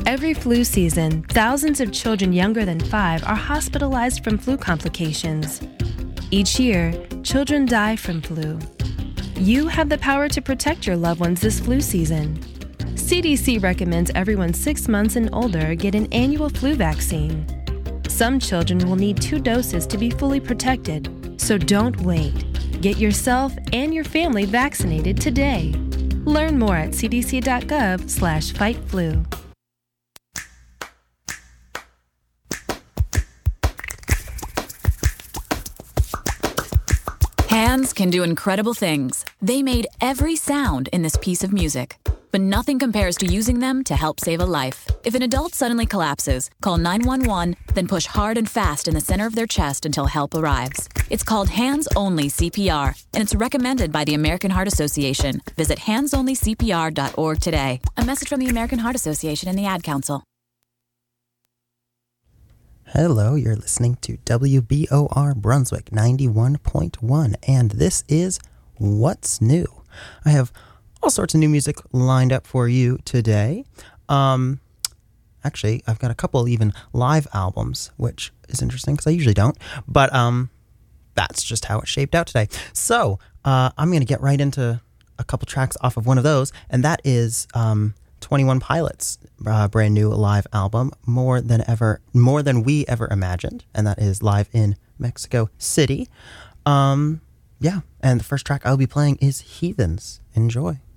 Every flu season, thousands of children younger than 5 are hospitalized from flu complications. Each year, children die from flu. You have the power to protect your loved ones this flu season. CDC recommends everyone 6 months and older get an annual flu vaccine. Some children will need 2 doses to be fully protected, so don't wait. Get yourself and your family vaccinated today. Learn more at cdc.gov/fightflu. Hands can do incredible things. They made every sound in this piece of music. But nothing compares to using them to help save a life. If an adult suddenly collapses, call 911, then push hard and fast in the center of their chest until help arrives. It's called Hands-Only CPR, and it's recommended by the American Heart Association. Visit handsonlycpr.org today. A message from the American Heart Association and the Ad Council. Hello, you're listening to WBOR Brunswick 91.1, and this is What's New. I have all sorts of new music lined up for you today. Actually, I've got a couple even live albums, which is interesting because I usually don't, but that's just how it shaped out today. So I'm going to get right into a couple tracks off of one of those, and that is 21 Pilots' brand new live album, More Than We Ever Imagined, and that is live in Mexico City. And the first track I'll be playing is Heathens. Enjoy.